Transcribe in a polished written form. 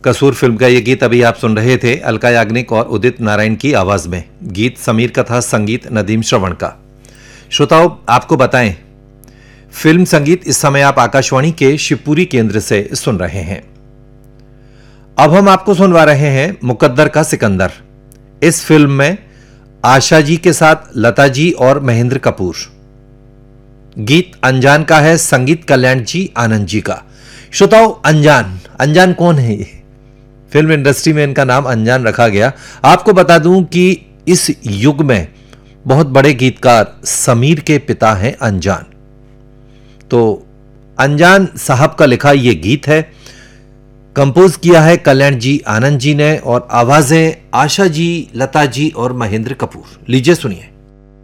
कसूर फिल्म का ये गीत अभी आप सुन रहे थे अलका याग्निक और उदित नारायण की आवाज में। गीत समीर का था, संगीत नदीम श्रवण का। श्रोताओं, आपको बताएं, फिल्म संगीत इस समय आप आकाशवाणी के शिवपुरी केंद्र से सुन रहे हैं। अब हम आपको सुनवा रहे हैं मुकद्दर का सिकंदर। इस फिल्म में आशा जी के साथ लता जी और महेंद्र कपूर। गीत अनजान का है, संगीत कल्याण जी आनंद जी का। श्रोताओं, अनजान कौन है? ये फिल्म इंडस्ट्री में इनका नाम अनजान रखा गया। आपको बता दूं कि इस युग में बहुत बड़े गीतकार समीर के पिता हैं अनजान। तो अनजान साहब का लिखा यह गीत है, कंपोज किया है कल्याण जी आनंद जी ने और आवाजें आशा जी, लता जी और महेंद्र कपूर। लीजिए सुनिए।